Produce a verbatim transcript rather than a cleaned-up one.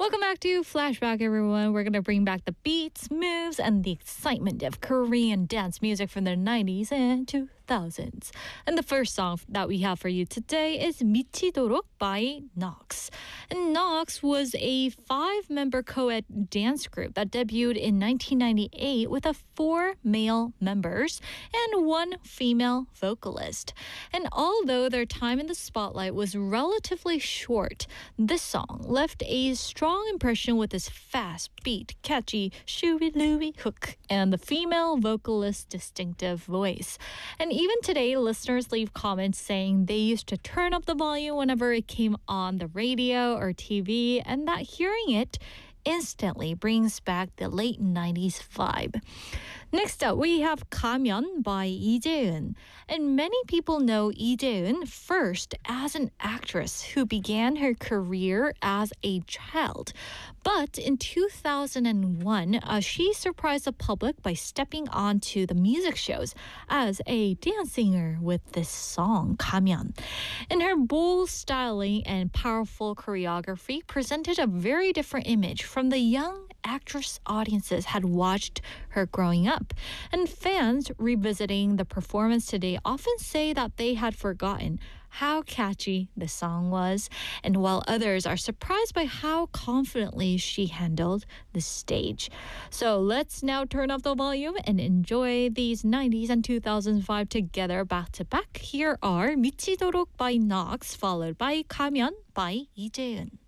Welcome back to Flashback, everyone. We're going to bring back the beats, moves, and the excitement of Korean dance music from the nineties and two thousands. And the first song that we have for you today is 미치도록 by Nox. And Nox was a five-member co-ed dance group that debuted in nineteen ninety-eight with a four male members and one female vocalist. And although their time in the spotlight was relatively short, this song left a strong impression with its fast beat, catchy shooby-looby hook and the female vocalist's distinctive voice. And even today, listeners leave comments saying they used to turn up the volume whenever it came on the radio or T V, and that hearing it instantly brings back the late nineties vibe. Next up, we have 가면 by Lee Jae-eun. And many people know Lee Jae-eun first as an actress who began her career as a child. But in two thousand one, uh, she surprised the public by stepping onto the music shows as a dance singer with this song, 가면. And her bold styling and powerful choreography presented a very different image from the young actress audiences had watched her growing up. And fans revisiting the performance today often say that they had forgotten how catchy the song was, and while others are surprised by how confidently she handled the stage. So let's now turn up the volume and enjoy these nineties and two thousands vibe together back to back. Here are 미치도록 by Nox, followed by 가면 by Lee Jae-eun.